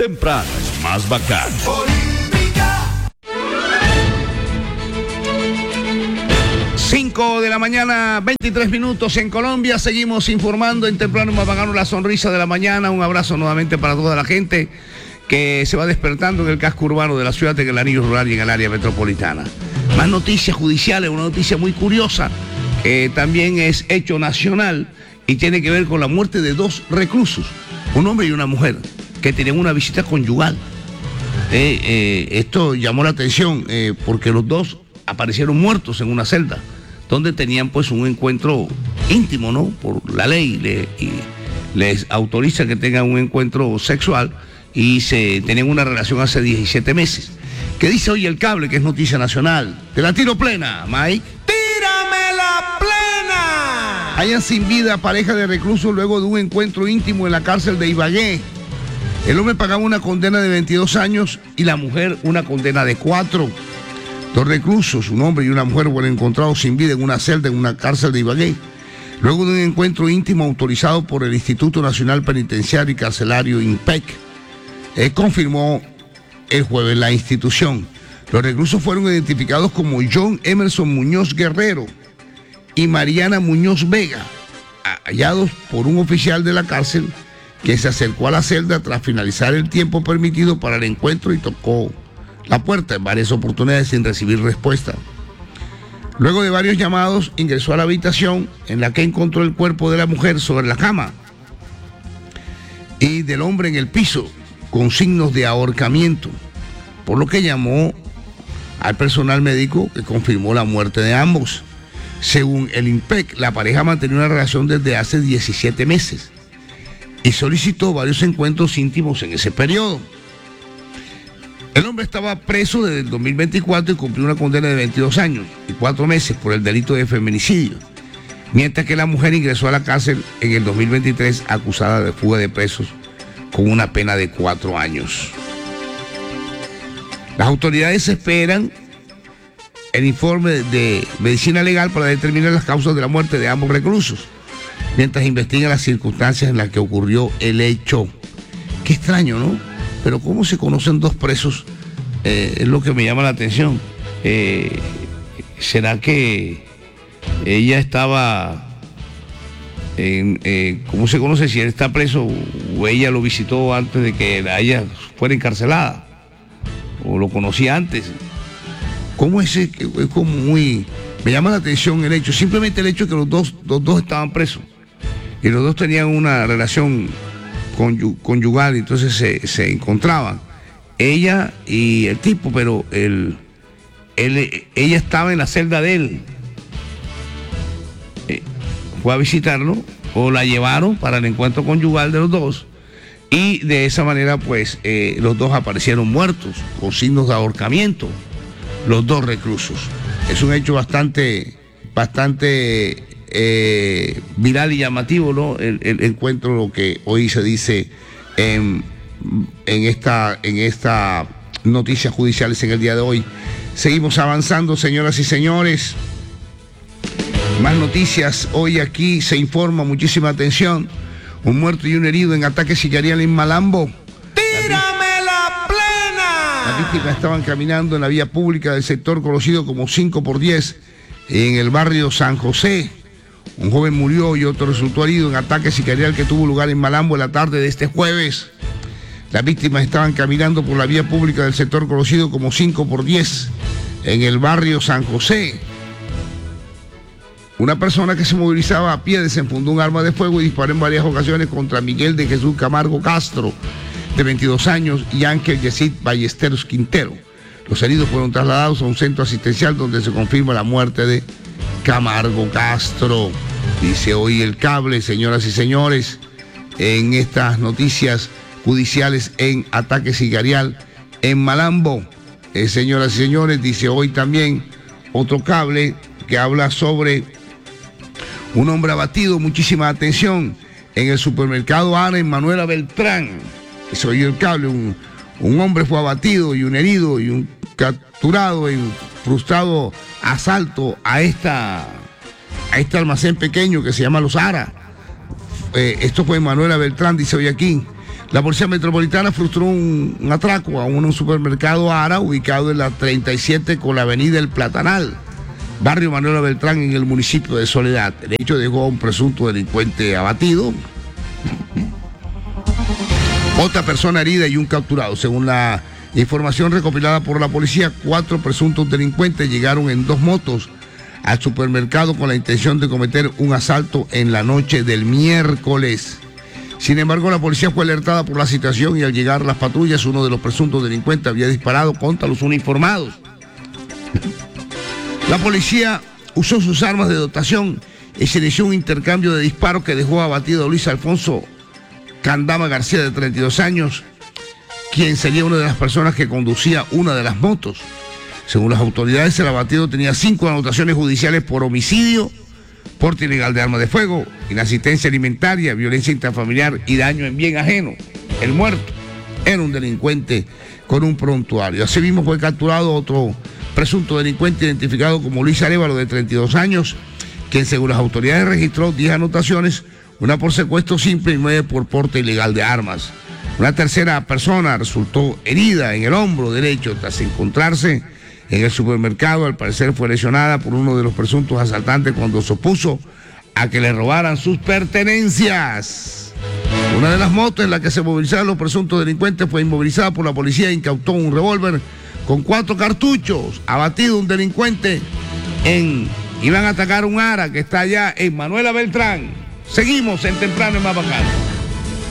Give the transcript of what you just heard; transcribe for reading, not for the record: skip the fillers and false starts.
Temprano es más bacán. 5 de la mañana, 23 minutos en Colombia. Seguimos informando en Temprano más bacano, la sonrisa de la mañana. Un abrazo nuevamente para toda la gente que se va despertando en el casco urbano de la ciudad, en el anillo rural y en el área metropolitana. Más noticias judiciales, una noticia muy curiosa, que también es hecho nacional y tiene que ver con la muerte de 2 reclusos, un hombre y una mujer, que tenían una visita conyugal. Esto llamó la atención porque los dos aparecieron muertos en una celda, donde tenían pues un encuentro íntimo, ¿no? Por la ley les autoriza que tengan un encuentro sexual y se tenían una relación hace 17 meses. ¿Qué dice hoy el cable, que es noticia nacional? Te la tiro plena, Mike. ¡Tírame la plena! Hallan sin vida pareja de reclusos luego de un encuentro íntimo en la cárcel de Ibagué. El hombre pagaba una condena de 22 años y la mujer una condena de 4. 2 reclusos, un hombre y una mujer, fueron encontrados sin vida en una celda en una cárcel de Ibagué, luego de un encuentro íntimo autorizado por el Instituto Nacional Penitenciario y Carcelario, INPEC, confirmó el jueves la institución. Los reclusos fueron identificados como John Emerson Muñoz Guerrero y Mariana Muñoz Vega, hallados por un oficial de la cárcel que se acercó a la celda tras finalizar el tiempo permitido para el encuentro y tocó la puerta en varias oportunidades sin recibir respuesta. Luego de varios llamados, ingresó a la habitación en la que encontró el cuerpo de la mujer sobre la cama y del hombre en el piso con signos de ahorcamiento, por lo que llamó al personal médico que confirmó la muerte de ambos. Según el INPEC, la pareja mantenía una relación desde hace 17 meses y solicitó varios encuentros íntimos en ese periodo. El hombre estaba preso desde el 2024 y cumplió una condena de 22 años y 4 meses por el delito de feminicidio, mientras que la mujer ingresó a la cárcel en el 2023 acusada de fuga de presos con una pena de 4 años. Las autoridades esperan el informe de medicina legal para determinar las causas de la muerte de ambos reclusos, mientras investigan las circunstancias en las que ocurrió el hecho. Qué extraño, ¿no? Pero ¿cómo se conocen 2 presos? Es lo que me llama la atención. ¿Será que ella estaba ¿cómo se conoce si él está preso o ella lo visitó antes de que ella fuera encarcelada? ¿O lo conocía antes? ¿Cómo es? Es como muy... Me llama la atención el hecho. Simplemente el hecho de que los dos estaban presos y los dos tenían una relación conyugal, entonces se encontraban ella y el tipo, pero ella estaba en la celda de él, fue a visitarlo o la llevaron para el encuentro conyugal de los dos y de esa manera pues los dos aparecieron muertos con signos de ahorcamiento, los 2 reclusos. Es un hecho bastante viral y llamativo, ¿no? El encuentro, lo que hoy se dice en esta noticias judiciales en el día de hoy. Seguimos avanzando, señoras y señores. Más noticias. Hoy aquí se informa, muchísima atención, un muerto y un herido en ataque sicarial en Malambo. ¡Tírame la plena! Las víctimas estaban caminando en la vía pública del sector conocido como 5x10 en el barrio San José. Un joven murió y otro resultó herido en ataque sicarial que tuvo lugar en Malambo en la tarde de este jueves. Las víctimas estaban caminando por la vía pública del sector conocido como 5x10 en el barrio San José. Una persona que se movilizaba a pie desenfundó un arma de fuego y disparó en varias ocasiones contra Miguel de Jesús Camargo Castro, de 22 años, y Ángel Yesid Ballesteros Quintero. Los heridos fueron trasladados a un centro asistencial donde se confirma la muerte de Camargo Castro. Dice hoy el cable, señoras y señores, en estas noticias judiciales en ataque sicarial en Malambo. Señoras y señores, dice hoy también otro cable que habla sobre un hombre abatido, muchísima atención, en el supermercado Ana en Manuela Beltrán. Dice hoy el cable, un hombre fue abatido y un herido y un capturado en frustrado asalto a este almacén pequeño que se llama Los Ara. Esto fue en Manuela Beltrán, dice hoy aquí. La Policía Metropolitana frustró un atraco a un supermercado Ara ubicado en la 37 con la avenida El Platanal, barrio Manuela Beltrán, en el municipio de Soledad. El hecho dejó a un presunto delincuente abatido, otra persona herida y un capturado. Según la información recopilada por la policía, 4 presuntos delincuentes llegaron en 2 motos al supermercado con la intención de cometer un asalto en la noche del miércoles. Sin embargo, la policía fue alertada por la situación y al llegar las patrullas, uno de los presuntos delincuentes había disparado contra los uniformados. La policía usó sus armas de dotación y se inició un intercambio de disparos que dejó abatido a Luis Alfonso Candama García, de 32 años, quien sería una de las personas que conducía una de las motos. Según las autoridades, el abatido tenía 5 anotaciones judiciales por homicidio, porte ilegal de arma de fuego, inasistencia alimentaria, violencia intrafamiliar y daño en bien ajeno. El muerto era un delincuente con un prontuario. Asimismo, fue capturado otro presunto delincuente identificado como Luis Arévalo, de 32 años, quien según las autoridades registró 10 anotaciones, una por secuestro simple y 9 por porte ilegal de armas. Una tercera persona resultó herida en el hombro derecho tras encontrarse en el supermercado. Al parecer fue lesionada por uno de los presuntos asaltantes cuando se opuso a que le robaran sus pertenencias. Una de las motos en la que se movilizaron los presuntos delincuentes fue inmovilizada por la policía e incautó un revólver con 4 cartuchos. Abatido un delincuente iban a atacar un Ara que está allá en Manuela Beltrán. Seguimos en Temprano y Más Bacano.